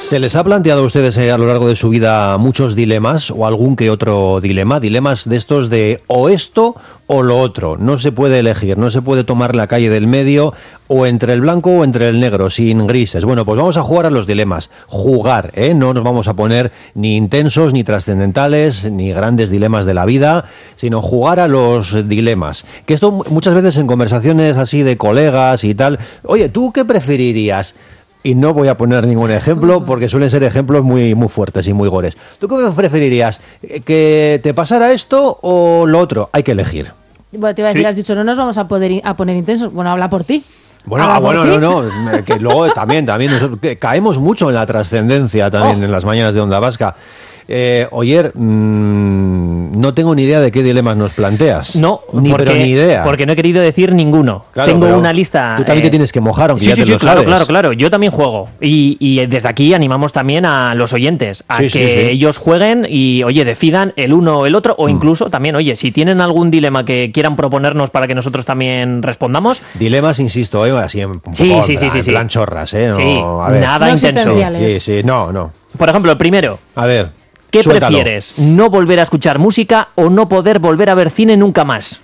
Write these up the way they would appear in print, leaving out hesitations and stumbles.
¿Se les ha planteado a ustedes a lo largo de su vida muchos dilemas o algún que otro dilema? Dilemas de estos de o esto o lo otro. No se puede elegir, no se puede tomar la calle del medio o entre el blanco o entre el negro, sin grises. Bueno, pues vamos a jugar a los dilemas. Jugar, ¿eh? No nos vamos a poner ni intensos, ni trascendentales, ni grandes dilemas de la vida, sino jugar a los dilemas. Que esto muchas veces en conversaciones así de colegas y tal, oye, ¿tú qué preferirías? Y no voy a poner ningún ejemplo porque suelen ser ejemplos muy, muy fuertes y muy gores. ¿Tú qué preferirías? ¿Que te pasara esto o lo otro? Hay que elegir. Bueno, te iba a decir, has dicho, no nos vamos a poner intensos. Bueno, habla por ti. Bueno, no, que luego también nosotros, que caemos mucho en la trascendencia también en las mañanas de Onda Vasca. Oyer, no tengo ni idea de qué dilemas nos planteas. No, pero ni idea. Porque no he querido decir ninguno. Claro, tengo una lista. Tú también te tienes que mojar, aunque ya te lo claro, sabes. Claro. Yo también juego. Y desde aquí animamos también a los oyentes a que ellos jueguen y, oye, decidan el uno o el otro. O incluso también, oye, si tienen algún dilema que quieran proponernos para que nosotros también respondamos. Dilemas, insisto, así en plan chorras, No, sí, a ver. nada intenso. Sí, no. Por ejemplo, el primero. A ver. ¿Qué Suéltalo. prefieres? ¿No volver a escuchar música o no poder volver a ver cine nunca más?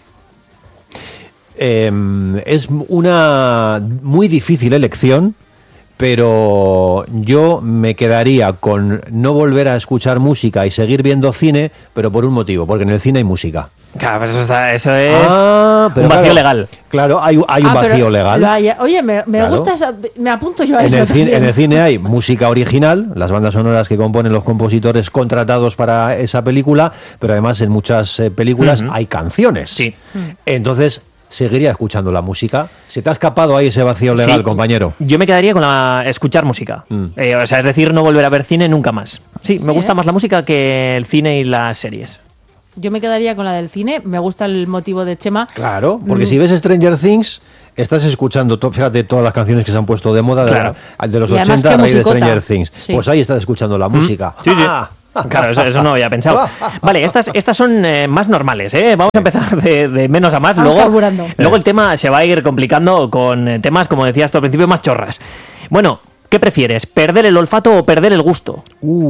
Es una muy difícil elección, pero yo me quedaría con no volver a escuchar música y seguir viendo cine, pero por un motivo, porque en el cine hay música. Claro, pero eso es un vacío legal. Claro, hay un vacío legal. Oye, me gusta esa, me apunto yo a eso. En el cine hay música original, las bandas sonoras que componen los compositores contratados para esa película, pero además en muchas películas hay canciones. Sí. Entonces, seguiría escuchando la música. ¿Se te ha escapado ahí ese vacío legal, compañero? Yo me quedaría con escuchar música. O sea, es decir, no volver a ver cine nunca más. Sí, me gusta más la música que el cine y las series. Yo me quedaría con la del cine. Me gusta el motivo de Chema. Claro, porque si ves Stranger Things, estás escuchando, fíjate, todas las canciones que se han puesto de moda de los 80 a raíz de Stranger Things. Sí. Pues ahí estás escuchando la música. Sí. Claro, eso no había pensado. Vale, estas son más normales, ¿eh? Vamos a empezar de menos a más. Luego el tema se va a ir complicando con temas, como decías tú al principio, más chorras. Bueno, ¿qué prefieres? ¿Perder el olfato o perder el gusto?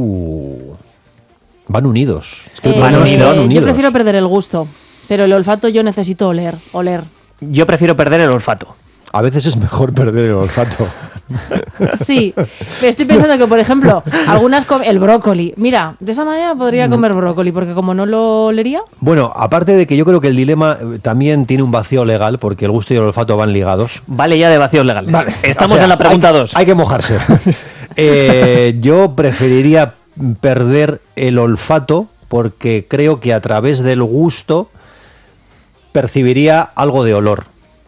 Van unidos. Es que van unidos. Yo prefiero perder el gusto, pero el olfato yo necesito oler. Yo prefiero perder el olfato. A veces es mejor perder el olfato. Sí, estoy pensando que, por ejemplo, el brócoli. Mira, de esa manera podría comer brócoli, porque como no lo olería. Bueno, aparte de que yo creo que el dilema también tiene un vacío legal, porque el gusto y el olfato van ligados. Vale, ya de vacíos legales. Vale. Estamos en la pregunta 2. Hay que mojarse. Yo preferiría perder el olfato, porque creo que a través del gusto percibiría algo de olor.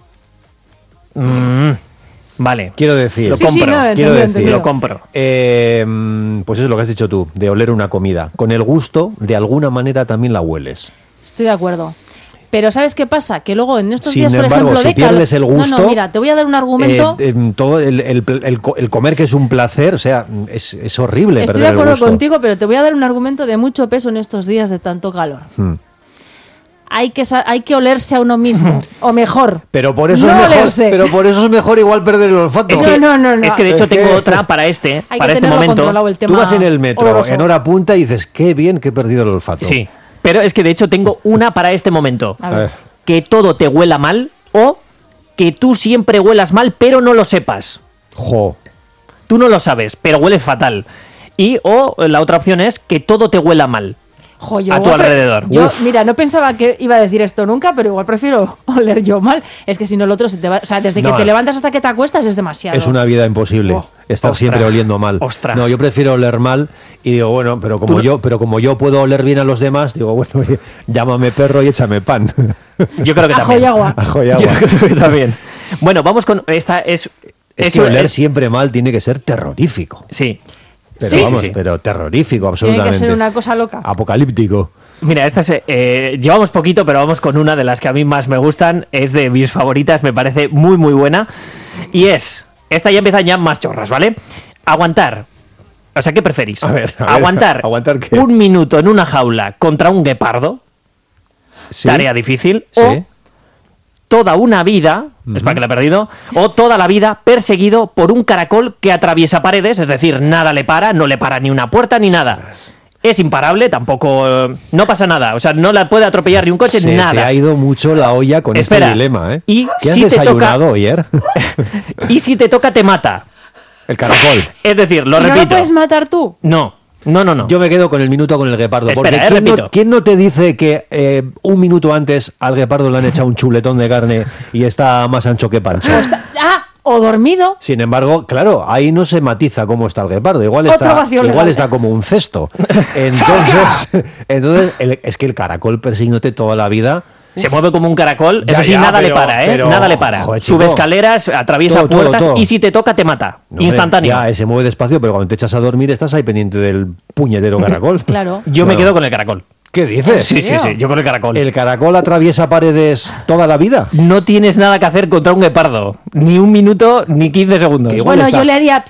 Vale. Quiero decir, lo compro. Pues eso es lo que has dicho tú, de oler una comida. Con el gusto, de alguna manera también la hueles. Estoy de acuerdo. Pero ¿sabes qué pasa? Que luego en estos Sin días, por embargo, ejemplo, si pierdes el gusto... No, mira, te voy a dar un argumento... todo el comer, que es un placer, o sea, es horrible. Estoy de acuerdo contigo, pero te voy a dar un argumento de mucho peso en estos días de tanto calor. Hay que olerse a uno mismo, o mejor. Pero por eso es mejor igual perder el olfato. Es que de hecho tengo otra para este momento. Tú vas en el metro oloroso, en hora punta, y dices, qué bien que he perdido el olfato. Sí, pero es que de hecho tengo una para este momento. A ver. Que todo te huela mal o que tú siempre huelas mal, pero no lo sepas. Tú no lo sabes, pero hueles fatal. O la otra opción es que todo te huela mal. A tu alrededor. Yo, mira, no pensaba que iba a decir esto nunca, pero igual prefiero oler yo mal. Es que si no, el otro se te va. O sea, desde que te levantas hasta que te acuestas es demasiado. Es una vida imposible. Estar siempre oliendo mal. No, yo prefiero oler mal y digo, bueno, pero como yo puedo oler bien a los demás, digo, bueno, llámame perro y échame pan. Yo creo que también. Ajo y agua. Yo creo que también. Bueno, vamos con esta. Es que oler siempre mal tiene que ser terrorífico. Sí. Pero pero terrorífico, absolutamente. Tiene que ser una cosa loca. Apocalíptico. Mira, esta llevamos poquito, pero vamos con una de las que a mí más me gustan. Es de mis favoritas, me parece muy, muy buena. Y esta ya empiezan ya más chorras, ¿vale? Aguantar. O sea, ¿qué preferís? ¿Aguantar qué? 1 minuto en una jaula contra un guepardo? Sí. Tarea difícil. Sí. O toda una vida, es para que la he perdido, o toda la vida perseguido por un caracol que atraviesa paredes, es decir, nada le para, no le para ni una puerta ni nada. Es imparable, tampoco... no pasa nada, o sea, no la puede atropellar ni un coche, nada. Se te ha ido mucho la olla con este dilema, ¿eh? ¿Y ¿Qué has si desayunado ayer? Y si te toca, te mata. El caracol. Es decir, lo ¿Y repito. ¿No lo puedes matar tú? No. Yo me quedo con el minuto con el guepardo. Espera, porque ¿quién no te dice que un minuto antes al guepardo le han echado un chuletón de carne y está más ancho que Pancho? O dormido. Sin embargo, claro, ahí no se matiza cómo está el guepardo. Igual está como un cesto. Entonces es que el caracol persiguiéndote toda la vida... Se mueve como un caracol, eso sí, nada le para, ¿eh? Nada le para. Joder, sube escaleras, atraviesa puertas y si te toca, te mata. Instantáneo. Ya, se mueve despacio, pero cuando te echas a dormir estás ahí pendiente del puñetero caracol. Claro. Yo me quedo con el caracol. ¿Qué dices? Sí, yo con el caracol. ¿El caracol atraviesa paredes toda la vida? No tienes nada que hacer contra un guepardo. Ni un minuto, ni 15 segundos. Bueno, yo le haría...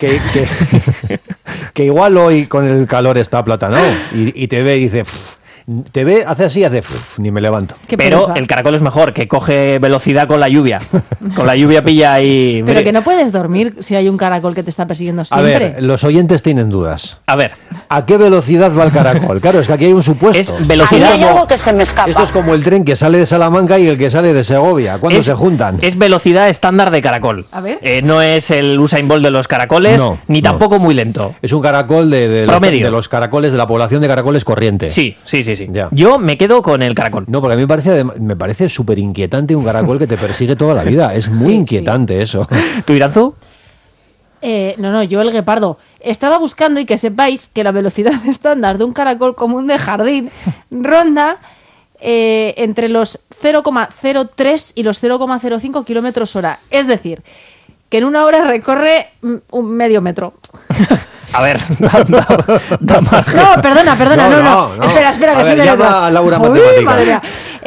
Que igual hoy con el calor está aplatanado y te ve y dice... Te ve, hace así, ni me levanto. Pero el caracol es mejor, que coge velocidad con la lluvia. Con la lluvia pilla ahí... Pero que no puedes dormir si hay un caracol que te está persiguiendo siempre. A ver, los oyentes tienen dudas. A ver. ¿A qué velocidad va el caracol? Claro, es que aquí hay un supuesto. Es velocidad... Hay algo que se me escapa. Esto es como el tren que sale de Salamanca y el que sale de Segovia. ¿Cuándo se juntan? Es velocidad estándar de caracol. A ver. No es el Usain Bolt de los caracoles, ni tampoco muy lento. Es un caracol de los caracoles, de la población de caracoles corriente. Sí. Ya. Yo me quedo con el caracol. No, porque a mí me parece súper inquietante un caracol que te persigue toda la vida. Es muy inquietante eso. ¿Tú, Iranzu? No, yo el guepardo. Estaba buscando y que sepáis que la velocidad estándar de un caracol común de jardín ronda entre los 0,03 y los 0,05 kilómetros hora. Es decir, que en una hora recorre un medio metro. A ver, da margen. No, perdona, no. Espera, que soy de letras. Laura Matemáticas.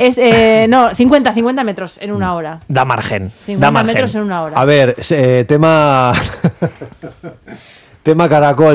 50 metros en una hora. Da margen. 50 metros en una hora. A ver, tema... Tema caracol,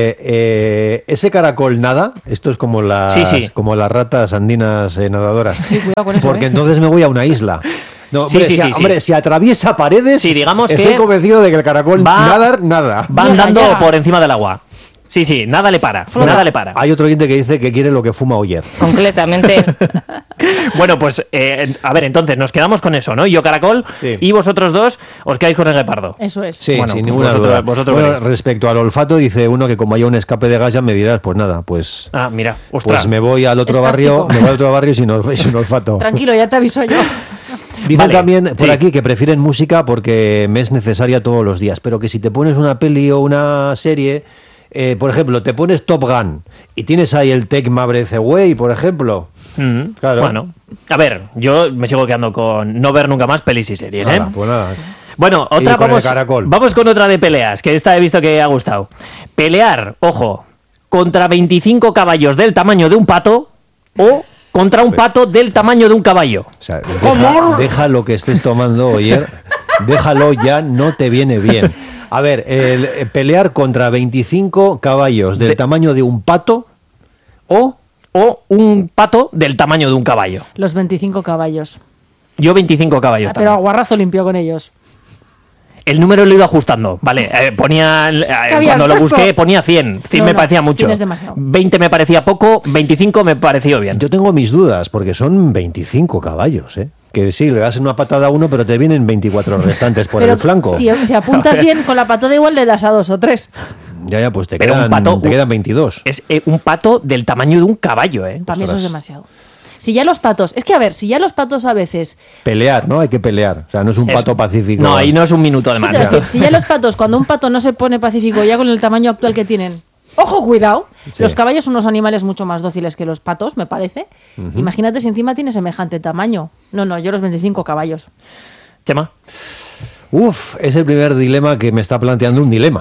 dice, ese caracol nada, esto es como como las ratas andinas nadadoras. Sí, cuidado con eso. Porque entonces me voy a una isla. No, hombre, si atraviesa paredes, digamos estoy que convencido de que el caracol nada. Va andando por encima del agua. Sí, nada le para. Nada le para. Hay otro oyente que dice que quiere lo que fuma Oyer. Completamente. Bueno, pues, a ver, entonces nos quedamos con eso, ¿no? Yo caracol y vosotros dos os quedáis con el guepardo. Eso es. Sí, bueno, sin ninguna duda. Bueno, respecto al olfato, dice uno que como haya un escape de gas ya me dirás, pues nada, pues... Ah, mira, ostras. Pues me voy al otro barrio sin olfato. Tranquilo, ya te aviso yo. Dicen también por aquí que prefieren música porque me es necesaria todos los días, pero que si te pones una peli o una serie, por ejemplo, te pones Top Gun y tienes ahí el Take My Breath Away, por ejemplo. Claro. Bueno, a ver, yo me sigo quedando con no ver nunca más pelis y series, ¿eh? Pues nada. Bueno, otra vamos con otra de peleas, que esta he visto que ha gustado. Pelear, ojo, contra 25 caballos del tamaño de un pato o contra un pato del tamaño de un caballo. O sea, deja lo que estés tomando, Oyer. Déjalo ya, no te viene bien. A ver, pelear contra 25 caballos del tamaño de un pato o un pato del tamaño de un caballo. Los 25 caballos. Yo 25 caballos. Pero a guarrazo limpio con ellos. El número lo he ido ajustando. Vale, ponía... cuando lo busqué ponía 100. 100 me parecía mucho. 20 me parecía poco, 25 me pareció bien. Yo tengo mis dudas, porque son 25 caballos, ¿eh? Que sí, le das una patada a uno, pero te vienen 24 restantes por el flanco. Si apuntas bien, con la patada igual le das a 2 o 3. Ya, pues te quedan 22. Es un pato del tamaño de un caballo, ¿eh? Para mí eso es demasiado. Si ya los patos... Es que, a ver, si ya los patos a veces... Pelear, ¿no? Hay que pelear. O sea, no es un pato pacífico. No, ahí no es un minuto de más. Si ya los patos, cuando un pato no se pone pacífico ya con el tamaño actual que tienen... ¡Ojo, cuidado! Sí. Los caballos son unos animales mucho más dóciles que los patos, me parece. Imagínate si encima tiene semejante tamaño. No, yo los 25 caballos. Chema. Es el primer dilema que me está planteando un dilema.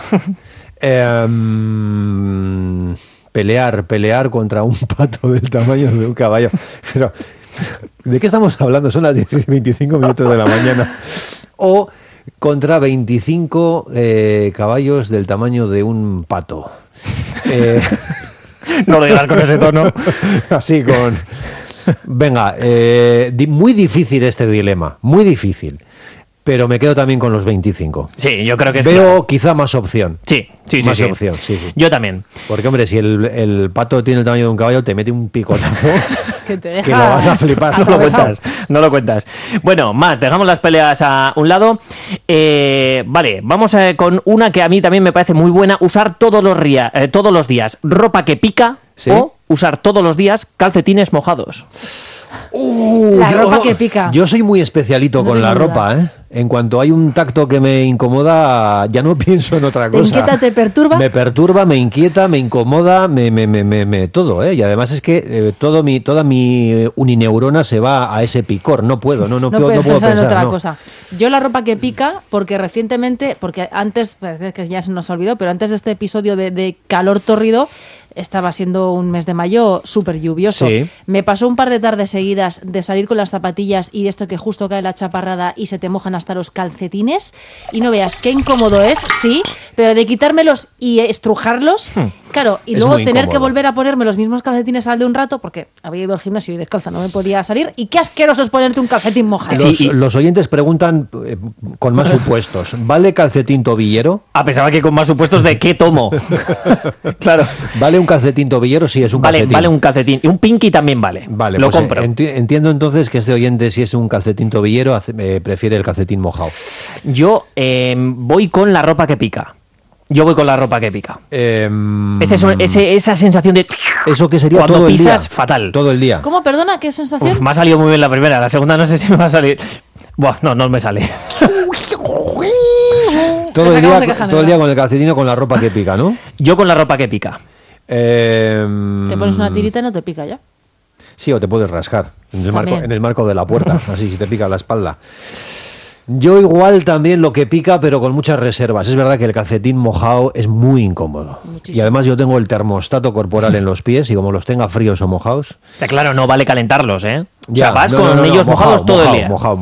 Pelear contra un pato del tamaño de un caballo. Pero, ¿de qué estamos hablando? Son las 10:25 de la mañana. O contra 25 caballos del tamaño de un pato. No lo digas con ese tono. Así, con... Venga, muy difícil este dilema, muy difícil. Pero me quedo también con los 25. Sí, yo creo que es Veo claro. quizá más opción. Sí. Más opción, sí. Yo también. Porque, hombre, si el pato tiene el tamaño de un caballo, te mete un picotazo Que te deja que lo vas a flipar. No lo cuentas. Bueno, más, dejamos las peleas a un lado. Vale, vamos con una que a mí también me parece muy buena. Usar todos los días ropa que pica, ¿sí? O usar todos los días calcetines mojados. La ropa que pica. Yo soy muy especialito con la ropa, ¿eh? En cuanto hay un tacto que me incomoda, ya no pienso en otra cosa. ¿Te inquieta, te perturba? Me perturba, me inquieta, me incomoda, me todo, ¿eh? Y además es que toda mi unineurona se va a ese picor. No puedo, no puedo pensar en otra cosa. Yo la ropa que pica, porque recientemente, porque antes, parece que ya se nos olvidó, pero antes de este episodio de calor tórrido, estaba siendo un mes de mayo súper lluvioso. Sí. Me pasó un par de tardes seguidas de salir con las zapatillas y esto que justo cae la chaparrada y se te mojan hasta los calcetines. Y no veas qué incómodo es, sí, pero de quitármelos y estrujarlos, claro, y luego tener que volver a ponerme los mismos calcetines al de un rato, porque había ido al gimnasio y descalza no me podía salir. Y qué asqueroso es ponerte un calcetín mojado. Los oyentes preguntan con más supuestos. ¿Vale calcetín tobillero? Pensaba que con más supuestos de qué tomo. Claro. ¿Vale un calcetín tobillero? Sí, es un calcetín. Vale un calcetín. Y un pinky también vale. Vale, lo pues compro. Entiendo entonces que este oyente, si es un calcetín tobillero, prefiere el calcetín mojado. Yo voy con la ropa que pica. Esa sensación de... Eso que sería cuando todo el pisas, día. fatal. Todo el día. ¿Cómo? Perdona, ¿qué sensación? Me ha salido muy bien la primera. La segunda no sé si me va a salir... Buah, no me sale. Todo el día con el calcetín o con la ropa que pica, ¿no? Yo con la ropa que pica. Te pones una tirita y no te pica ya. Sí, o te puedes rascar en el marco de la puerta, así si te pica la espalda. Yo igual también lo que pica, pero con muchas reservas. Es verdad que el calcetín mojado es muy incómodo. Muchísimo. Y además yo tengo el termostato corporal en los pies y como los tenga fríos o mojados... Claro, no vale calentarlos, ¿eh? Ya, vas con ellos mojados todo el día. Mojado.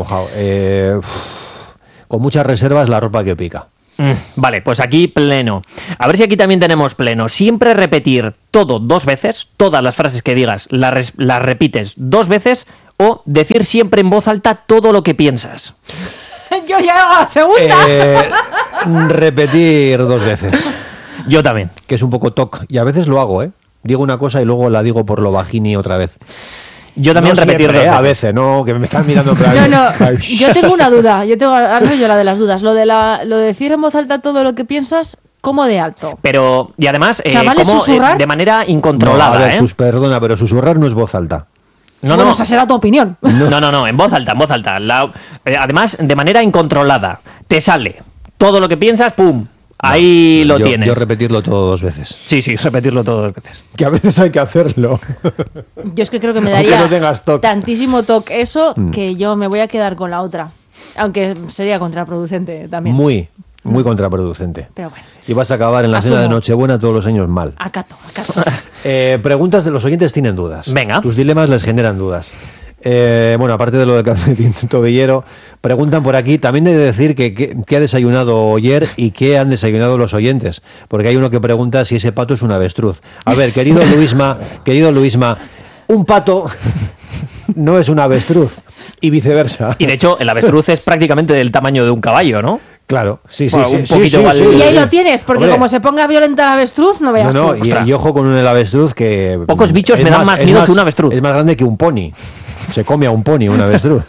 Con muchas reservas la ropa que pica. Vale, pues aquí pleno. A ver si aquí también tenemos pleno. Siempre repetir todo 2 veces, todas las frases que digas las repites 2 veces, o decir siempre en voz alta todo lo que piensas. Yo ya hago la segunda. Repetir 2 veces. Yo también. Que es un poco toc. Y a veces lo hago, ¿eh? Digo una cosa y luego la digo por lo bajini otra vez. Yo también repetir siempre, 2 veces. A veces, no, que me están mirando claro. No, yo tengo una duda. Ahora soy yo la de las dudas. Lo de decir en voz alta todo lo que piensas, ¿cómo de alto? Pero, y además, ¿vale susurrar? De manera incontrolada, no, a ver, perdona, pero susurrar no es voz alta. No, esa será tu opinión. No, en voz alta. Además, de manera incontrolada. Te sale todo lo que piensas, ¡pum! Ahí lo tienes. Yo repetirlo todo 2 veces. Sí, repetirlo todo 2 veces. Que a veces hay que hacerlo. Yo es que creo que me daría tantísimo toque eso que yo me voy a quedar con la otra. Aunque sería contraproducente también. Muy contraproducente. Pero bueno. Y vas a acabar en la cena de Nochebuena todos los años mal. Acato. Preguntas de los oyentes tienen dudas. Venga. Tus dilemas les generan dudas. Bueno, aparte de lo del calcetín tobillero, preguntan por aquí, también he de decir que ha desayunado Oyer y qué han desayunado los oyentes, porque hay uno que pregunta si ese pato es un avestruz. A ver, querido Luisma, un pato no es un avestruz y viceversa. Y de hecho, el avestruz es prácticamente del tamaño de un caballo, ¿no? Claro, sí. Un poquito igual. Y ahí lo tienes, porque como se ponga violenta el avestruz, no veas tú. Y ojo con el avestruz que... Pocos bichos me dan más miedo que un avestruz. Es más grande que un pony. Se come a un pony, un avestruz.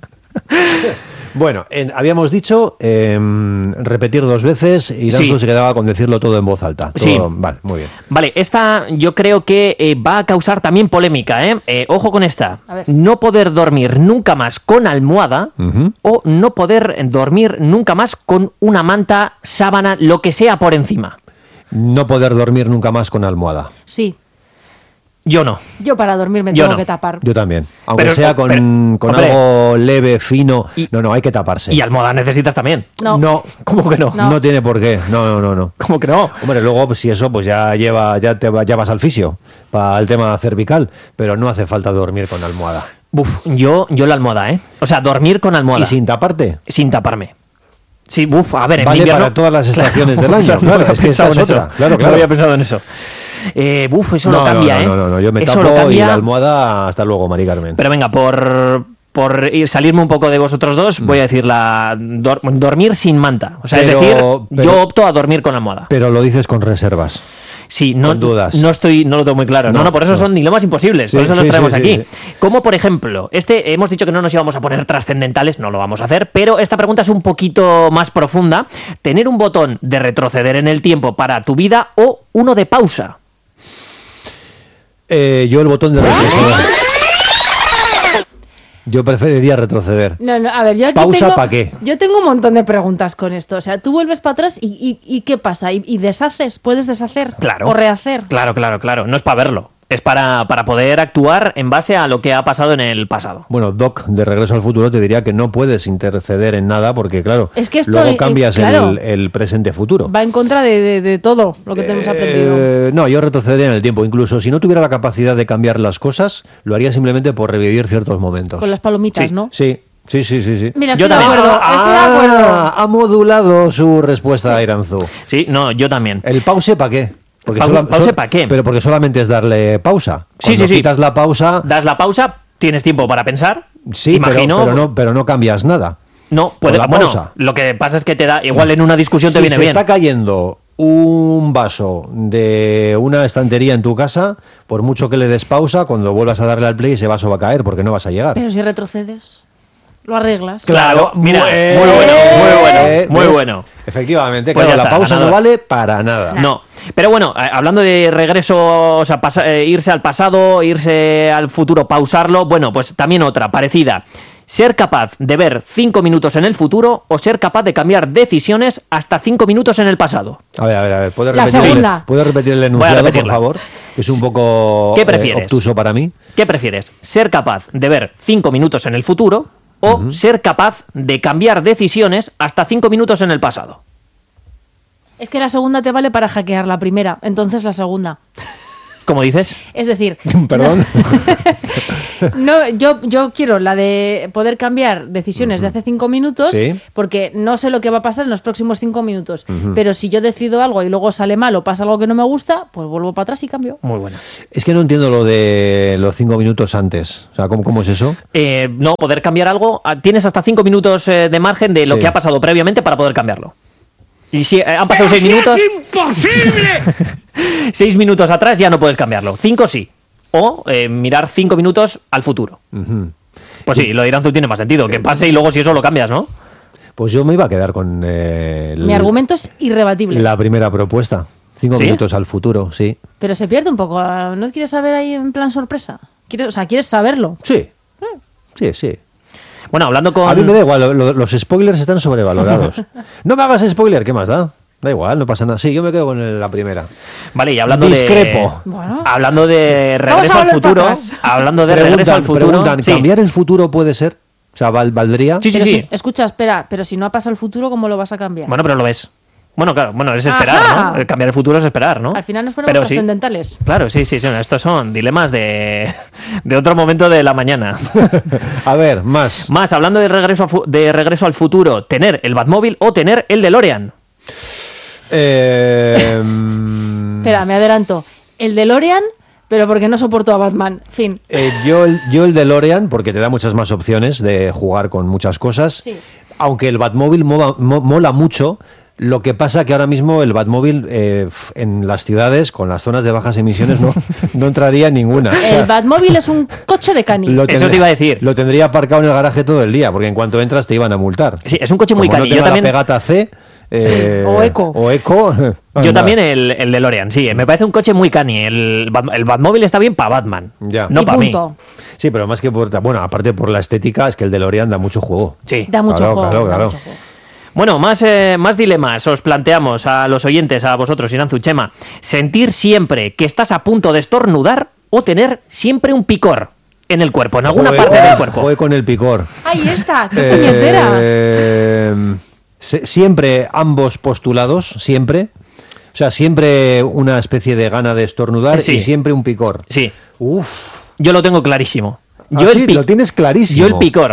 Bueno, habíamos dicho repetir 2 veces y Danzo se quedaba con decirlo todo en voz alta. Sí. Vale, muy bien. Vale, esta yo creo que va a causar también polémica, ¿eh? Ojo con esta. No poder dormir nunca más con almohada o no poder dormir nunca más con una manta, sábana, lo que sea por encima. No poder dormir nunca más con almohada. Sí. Yo no. Yo para dormir me tengo que tapar. Yo también. Aunque sea con algo leve, fino. No, hay que taparse. Y almohada necesitas también. No. ¿Cómo que no? No tiene por qué. No. ¿Cómo que no? Hombre, luego si eso, pues ya vas al fisio para el tema cervical. Pero no hace falta dormir con almohada. Yo la almohada, ¿eh? O sea, dormir con almohada. ¿Y sin taparte? Sin taparme. Sí, a ver, en vale invierno... para todas las estaciones del año. Claro, es que esa es otra. Claro. No había pensado en eso. Eso lo cambia, No, yo me eso tapo lo cambia. y la almohada, hasta luego, Mari Carmen. Pero venga, por salirme un poco de vosotros dos, voy a decir dormir sin manta. O sea, es decir, yo opto a dormir con almohada. Pero lo dices con reservas. Sí, no, con dudas. No lo tengo muy claro. No, por eso son dilemas imposibles. Sí, por eso los traemos aquí. Sí. Como por ejemplo, hemos dicho que no nos íbamos a poner trascendentales, no lo vamos a hacer, pero esta pregunta es un poquito más profunda. ¿Tener un botón de retroceder en el tiempo para tu vida o uno de pausa? Yo el botón de retroceder. Yo preferiría retroceder. No, a ver, yo aquí ¿Pausa para qué? Yo tengo un montón de preguntas con esto. O sea, tú vuelves para atrás y ¿qué pasa? ¿Y deshaces? ¿Puedes deshacer? Claro. ¿O rehacer? Claro. No es para verlo. Es para poder actuar en base a lo que ha pasado en el pasado. Bueno, Doc, de Regreso al Futuro, te diría que no puedes interceder en nada porque, claro, es que esto, luego cambias claro, el presente-futuro. Va en contra de todo lo que tenemos aprendido. No, yo retrocedería en el tiempo. Incluso si no tuviera la capacidad de cambiar las cosas, lo haría simplemente por revivir ciertos momentos. Con las palomitas, Sí. ¿no? Sí. Mira, Yo estoy de también. acuerdo. Estoy de acuerdo. Ha modulado su respuesta a Iranzu. Sí, no, yo también. ¿El pause para qué? ¿Pause para qué? Pero porque solamente es darle pausa. Sí. Cuando quitas la pausa, Das la pausa, tienes tiempo para pensar. sí, imagino. pero no cambias nada. No, Con la bueno, pausa. lo que pasa es que te da, igual en una discusión te Si viene se bien. está cayendo un vaso de una estantería en tu casa, por mucho que le des pausa, cuando vuelvas a darle al play, ese vaso va a caer porque no vas a llegar. Pero si retrocedes, lo arreglas. Claro, mira, muy bueno. Efectivamente, Pues claro, ya la está, pausa ganador. no vale para nada. No, pero bueno, hablando de regreso, o sea, irse al pasado, irse al futuro, pausarlo, bueno, pues también otra, parecida. Ser capaz de ver 5 minutos en el futuro o ser capaz de cambiar decisiones hasta 5 minutos en el pasado. A ver, ¿puedes La segunda. repetir el Voy a enunciado, por repetirla. favor? Es un poco ¿Qué prefieres? obtuso para mí. ¿Qué prefieres? ¿Ser capaz de ver 5 minutos en el futuro o ser capaz de cambiar decisiones hasta 5 minutos en el pasado? Es que la segunda te vale para hackear la primera, entonces la segunda. ¿Cómo dices? Es decir, Perdón. no, yo quiero la de poder cambiar decisiones de hace 5 minutos, Sí. porque no sé lo que va a pasar en los próximos 5 minutos. Pero si yo decido algo y luego sale mal o pasa algo que no me gusta, pues vuelvo para atrás y cambio. Muy buena. Es que no entiendo lo de los 5 minutos antes. O sea, ¿cómo es eso? No, poder cambiar algo. Tienes hasta 5 minutos de margen de lo Sí. que ha pasado previamente para poder cambiarlo. Y si han pasado 6 minutos. ¡Es imposible! 6 minutos atrás ya no puedes cambiarlo. 5 sí. O mirar 5 minutos al futuro. Pues sí, lo de Iranzu tiene más sentido. Que pase y luego si eso lo cambias, ¿no? Pues yo me iba a quedar con Mi argumento es irrebatible. la primera propuesta. 5 ¿Sí? minutos al futuro, sí. Pero se pierde un poco. ¿No quieres saber ahí en plan sorpresa? ¿Quieres saberlo? Sí. Sí. Bueno, hablando con. A mí me da igual, los spoilers están sobrevalorados. No me hagas spoiler, ¿qué más da? Da igual, no pasa nada. Sí, yo me quedo con la primera. Vale, y hablando Discrepo. Bueno. Hablando de Vamos regreso a al volver futuro. para atrás. Hablando de regreso al futuro. Preguntan, sí. ¿cambiar el futuro puede ser? O sea, ¿valdría? Sí, sí, Pero sí. escucha, espera, pero si no ha pasado el futuro, ¿cómo lo vas a cambiar? Bueno, pero lo ves. Bueno, claro, es esperar, Ajá. ¿no? El cambiar el futuro es esperar, ¿no? Al final nos ponemos Pero sí. trascendentales. Claro, sí. Estos son dilemas de otro momento de la mañana. A ver, más. Más, hablando de regreso al futuro, ¿tener el Batmóvil o tener el DeLorean? Espera, me adelanto. El DeLorean, pero porque no soporto a Batman. Fin. Yo el DeLorean, porque te da muchas más opciones de jugar con muchas cosas. Sí. Aunque el Batmóvil mola mucho. Lo que pasa que ahora mismo el Batmóvil en las ciudades, con las zonas de bajas emisiones, no entraría en ninguna. O sea, El Batmóvil es un coche de cani. Eso te iba a decir. Lo tendría aparcado en el garaje todo el día, porque en cuanto entras te iban a multar. Sí, es un coche muy Como cani. no Yo tenga también, la pegata C. o Eco. yo anda. también el DeLorean, sí. Me parece un coche muy cani. El Batmóvil está bien para Batman. Ya. No Y para mí. punto. Sí, pero más que bueno, aparte por la estética, es que el DeLorean da mucho juego. Sí. Da mucho Claro, juego. claro, da claro. mucho juego. Bueno, más dilemas os planteamos a los oyentes, a vosotros, Iranzu, Chema. ¿Sentir siempre que estás a punto de estornudar o tener siempre un picor en el cuerpo, en alguna parte del cuerpo? Juegue con el picor. Ahí está, qué puñetera. Siempre ambos postulados, siempre. O sea, siempre una especie de gana de estornudar Sí. y siempre un picor. Sí, Uf. yo lo tengo clarísimo. Lo tienes clarísimo. Yo el picor.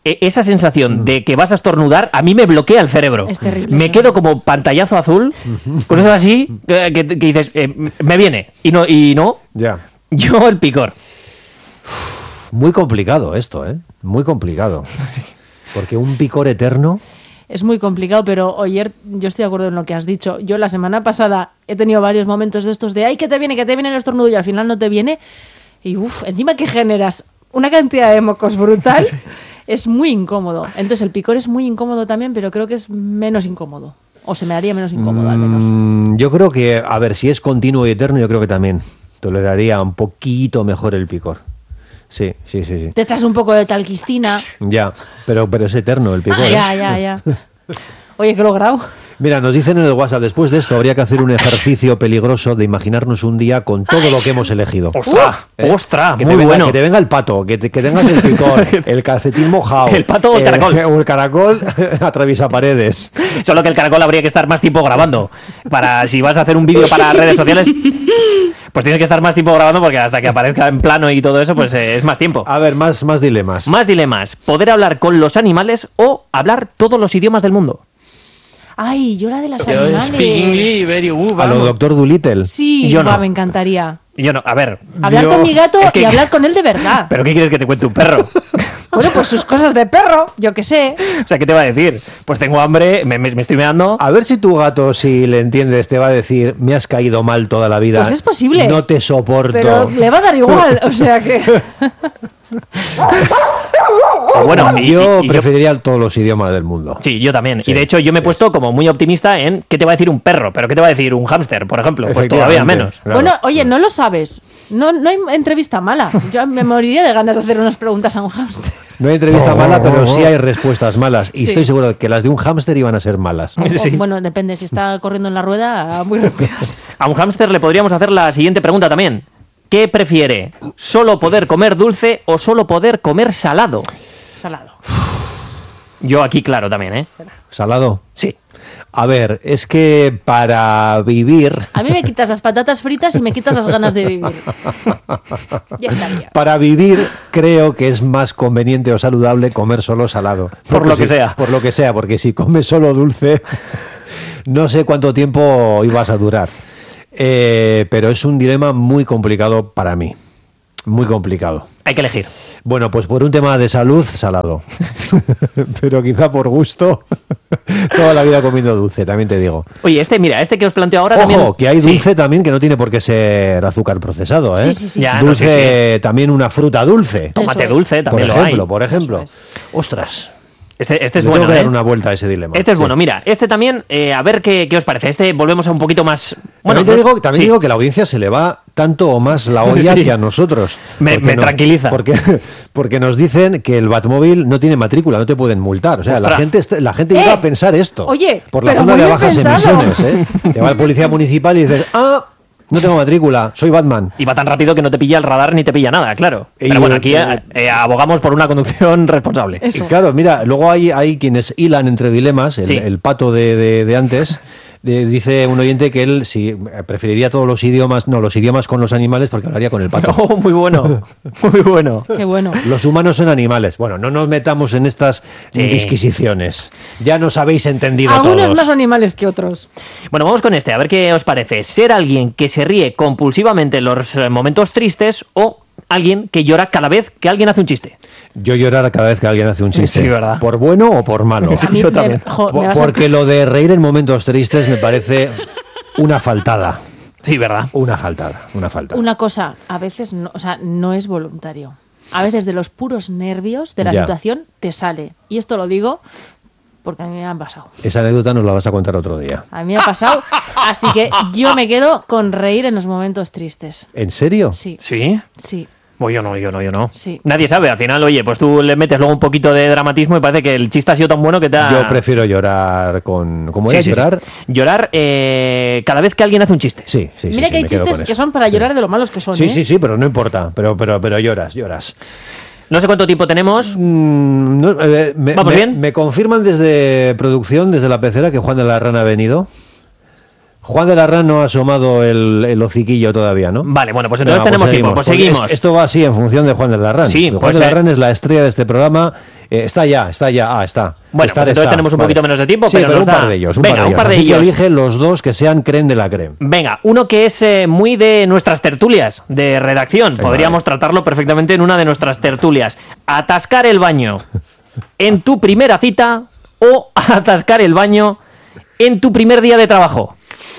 esa sensación de que vas a estornudar a mí me bloquea el cerebro. Es terrible. Me quedo como pantallazo azul, con eso así, que dices, me viene, y no. Ya. Yo el picor. Muy complicado esto, ¿eh? Muy complicado. Porque un picor eterno... Es muy complicado, pero ayer yo estoy de acuerdo en lo que has dicho. Yo la semana pasada he tenido varios momentos de estos de ¡ay, que te viene el estornudo! Y al final no te viene. Y encima que generas una cantidad de mocos brutal, es muy incómodo. Entonces el picor es muy incómodo también, pero creo que es menos incómodo. O se me haría menos incómodo, al menos. Yo creo que, a ver, si es continuo y eterno, yo creo que también toleraría un poquito mejor el picor. Sí. Te echas un poco de talquistina. Ya, pero es eterno el picor. Ya. Oye, que lo grabo. Mira, nos dicen en el WhatsApp, después de esto habría que hacer un ejercicio peligroso de imaginarnos un día con todo lo que hemos elegido. ¡Ostras! Que Muy bueno. Que te venga el pato, que tengas el picor, el calcetín mojado. El pato o el caracol. O el caracol atraviesa paredes. Solo que el caracol habría que estar más tiempo grabando. Para si vas a hacer un vídeo para redes sociales, pues tienes que estar más tiempo grabando porque hasta que aparezca en plano y todo eso, pues es más tiempo. A ver, más dilemas. Más dilemas. ¿Poder hablar con los animales o hablar todos los idiomas del mundo? Ay, yo la de las animales. A lo Doctor Dolittle. Sí, Yo no. me encantaría. Yo no, a ver. Hablar con mi gato y hablar con él de verdad. ¿Pero qué quieres que te cuente un perro? Bueno, pues sus cosas de perro, yo qué sé. O sea, ¿qué te va a decir? Pues tengo hambre, me estoy meando. A ver si tu gato, si le entiendes, te va a decir, me has caído mal toda la vida. Pues es posible. No te soporto. Pero le va a dar igual, o sea que... Bueno, yo preferiría todos los idiomas del mundo. Sí, yo también. Sí, y de hecho yo me he puesto como muy optimista en qué te va a decir un perro, pero qué te va a decir un hámster, por ejemplo. Pues todavía menos. Claro. Bueno, oye, no lo sabes. No hay entrevista mala. Yo me moriría de ganas de hacer unas preguntas a un hámster. No hay entrevista mala, pero sí hay respuestas malas. Y Sí. estoy seguro de que las de un hámster iban a ser malas. Sí. Bueno, depende. Si está corriendo en la rueda, muy rápidas. A un hámster le podríamos hacer la siguiente pregunta también. ¿Qué prefiere? ¿Solo poder comer dulce o solo poder comer salado? Salado. Yo aquí claro también, ¿eh? ¿Salado? Sí. A ver, es que para vivir... A mí me quitas las patatas fritas y me quitas las ganas de vivir. Ya estaría. Para vivir creo que es más conveniente o saludable comer solo salado. Por lo que sea. Por lo que sea, porque si comes solo dulce, no sé cuánto tiempo ibas a durar. Pero es un dilema muy complicado para mí. Muy complicado. Hay que elegir. Bueno, pues por un tema de salud, salado. Pero quizá por gusto, toda la vida comiendo dulce, también te digo. Oye, mira, que os planteo ahora Ojo, también... que hay Sí. dulce también que no tiene por qué ser azúcar procesado, ¿eh? Sí. Ya, Dulce, no, sí. también una fruta dulce. Tomate Eso es. dulce también Por lo hay. ejemplo. Eso Ostras. Este es Le bueno, tengo que dar ¿eh? una vuelta a ese dilema. Este es Sí. bueno, mira, también, a ver qué os parece. Volvemos a un poquito más... También sí. digo que a la audiencia se le va tanto o más la olla Sí. que a nosotros. Me Porque tranquiliza. Porque nos dicen que el Batmóvil no tiene matrícula, no te pueden multar. O sea, la Ostras. gente llega a pensar esto. Oye, por la pero zona muy de bien bajas pensado. emisiones, ¿eh? Te va el policía municipal y dices, no tengo matrícula, soy Batman. Y va tan rápido que no te pilla el radar ni te pilla nada, claro. Y Pero bueno, aquí abogamos por una conducción responsable. Eso. Y claro, mira, luego hay quienes hilan entre dilemas, Sí. el pato de antes. Dice un oyente que él preferiría todos los idiomas con los animales porque hablaría con el pato. Oh, muy bueno, muy bueno. Qué bueno. Los humanos son animales. Bueno, no nos metamos en estas Sí. disquisiciones. Ya nos habéis entendido Algunos todos. más animales que otros. Bueno, vamos con a ver qué os parece. ¿Ser alguien que se ríe compulsivamente en los momentos tristes o alguien que llora cada vez que alguien hace un chiste? Yo llorar cada vez que alguien hace un chiste. Sí, ¿verdad? ¿Por bueno o por malo? Sí. A mí Yo también. me vas a- Porque lo de reír en momentos tristes me parece una faltada. Sí, ¿verdad? Una faltada. Una cosa, a veces no, o sea, no es voluntario. A veces de los puros nervios de la Ya. situación te sale. Y esto lo digo porque a mí me han pasado. Esa anécdota nos la vas a contar otro día. A mí me ha pasado. Así que yo me quedo con reír en los momentos tristes. ¿En serio? Sí, ¿Sí? sí. Pues yo no. Sí. Nadie sabe, al final, oye, pues tú le metes luego un poquito de dramatismo y parece que el chiste ha sido tan bueno que te ha... Yo prefiero llorar con... ¿Cómo Sí, era? sí, sí. ¿Llorar? Llorar cada vez que alguien hace un chiste. Sí. Mira que hay me quedo chistes con que eso. son para llorar de lo malos que son. Sí, ¿eh? sí, pero no importa. Pero lloras. No sé cuánto tiempo tenemos. ¿Vamos bien? Me confirman desde producción, desde la pecera, que Juan de la Rana ha venido. Juan de la Rana no ha asomado el hociquillo todavía, ¿no? Vale, bueno, pues entonces Venga, tenemos tiempo. Pues Porque seguimos. esto va así en función de Juan de la Rana. Sí, Juan pues, de la Rana es la estrella de este programa Está ya. Está. Bueno, Estar pues entonces está. tenemos un poquito menos de tiempo, sí, pero nos un da- par de ellos. Venga, un par de Así que ellos. elige los dos que sean creme de la creme. Venga, uno que es muy de nuestras tertulias de redacción. Podríamos tratarlo perfectamente en una de nuestras tertulias. Atascar el baño en tu primera cita o atascar el baño en tu primer día de trabajo.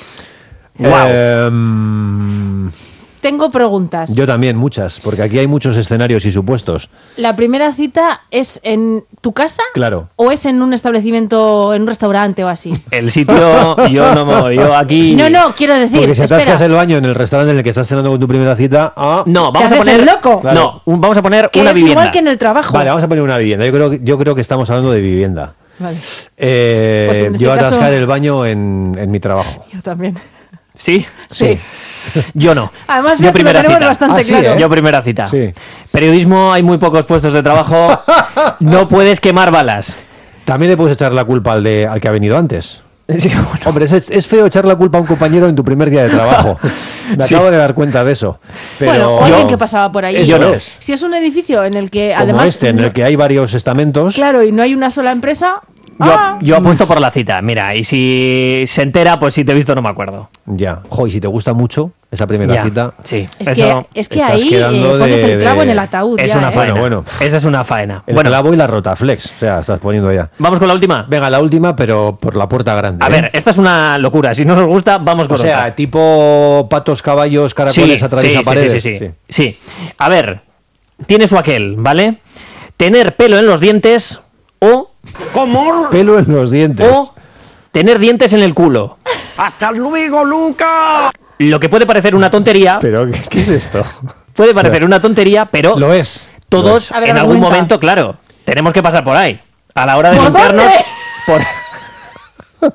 Wow. Tengo preguntas. Yo también, muchas, porque aquí hay muchos escenarios y supuestos. ¿La primera cita es en tu casa? Claro. ¿O es en un establecimiento, en un restaurante o así? El sitio, yo aquí... No, quiero decir, Porque si atascas espera, el baño en el restaurante en el que estás cenando con tu primera cita... No, ¿Te vamos a haces poner... el loco? Claro. No, vamos a poner que una es vivienda. igual que en el trabajo. Vale, vamos a poner una vivienda. Yo creo que estamos hablando de vivienda. Vale. Pues en ese Yo caso- atascar el baño en mi trabajo. Yo también. ¿Sí? Sí. Yo no. Además, Yo veo que lo primera tenemos cita. bastante Sí, claro. ¿eh? Yo primera cita. Sí. Periodismo, hay muy pocos puestos de trabajo. No puedes quemar balas. También le puedes echar la culpa al que ha venido antes. Sí, bueno. Hombre, es feo echar la culpa a un compañero en tu primer día de trabajo. Me Sí. acabo de dar cuenta de eso. Pero Bueno, o alguien que pasaba por ahí. Eso Yo no. es. Si es un edificio en el que Como además... este, en el que hay varios estamentos. Claro, y no hay una sola empresa... Yo apuesto por la cita. Mira, y si se entera, pues si te he visto no me acuerdo. Ya. Jo, y si te gusta mucho esa primera Ya, cita. sí. Es Eso que estás ahí quedando pones de- el clavo de- en el ataúd. es ya, una faena. Bueno. Esa es una faena. El Bueno, clavo y la rotaflex. O sea, estás poniendo ya. vamos con la última. Venga, la última, pero por la puerta grande. A ¿eh? ver, esta es una locura. Si no nos gusta, vamos con O sea, otra. tipo patos, caballos, caracoles atraviesa paredes. Sí. A ver, tienes o aquel, ¿vale? Tener pelo en los dientes o Pelo en los dientes. tener dientes en el culo. ¡Hasta luego, Luca! Lo que puede parecer una tontería, Pero, ¿qué es esto? puede parecer una tontería, pero Lo es. todos A ver, en algún argumenta. momento, claro, tenemos que pasar por ahí. A la hora de ¿Por limpiarnos. dónde?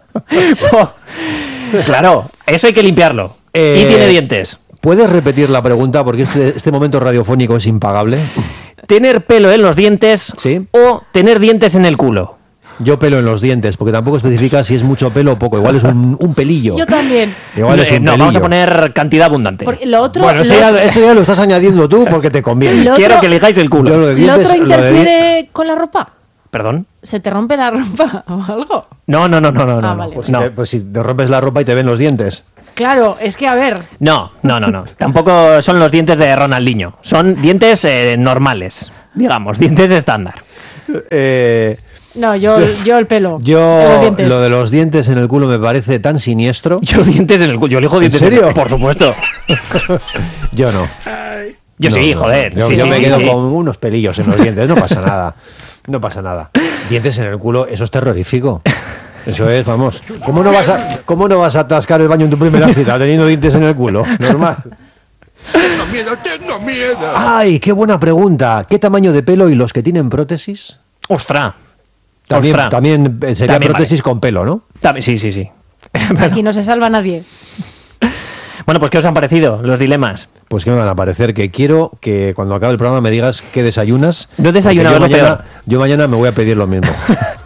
Claro, eso hay que limpiarlo. Eh, Y tiene dientes. ¿Puedes repetir la pregunta? Porque este momento radiofónico es impagable. ¿Tener pelo en los dientes Sí. o tener dientes en el culo? Yo pelo en los dientes, porque tampoco especifica si es mucho pelo o poco. Igual es un pelillo. Yo también. Igual es un No, vamos a pelillo. poner cantidad abundante. Porque lo otro, Bueno, eso ya lo estás añadiendo tú porque te conviene. Lo Quiero otro- que elijáis el culo. Yo lo de ¿lo dientes, otro lo de interfiere con la ropa? ¿Perdón? ¿Se te rompe la ropa o algo? No. vale. Pues si te rompes la ropa y te ven los dientes. Claro, es que a ver, No. Tampoco son los dientes de Ronaldinho. Son dientes normales, digamos, dientes estándar. no, yo el pelo. en los Yo, dientes. lo de los dientes en el culo me parece tan siniestro. Yo dientes en el culo. Yo elijo dientes serio? Por supuesto. Yo no. Yo sí, No, joder. Yo, Sí, yo sí, me sí, quedo sí. con unos pelillos en los dientes. No pasa nada. No pasa nada. Dientes en el culo, eso es terrorífico. Eso es, vamos. ¿Cómo no vas a atascar el baño en tu primera cita teniendo dientes en el culo? Normal. Tengo miedo. Ay, qué buena pregunta. ¿Qué tamaño de pelo y los que tienen prótesis? Ostras. También, Ostras. también sería También prótesis con pelo, ¿no? Sí. Aquí no se salva nadie. Bueno, pues ¿qué os han parecido los dilemas? Pues que me van a parecer que quiero que cuando acabe el programa me digas qué desayunas. No desayuna, porque es lo peor. yo mañana me voy a pedir lo mismo.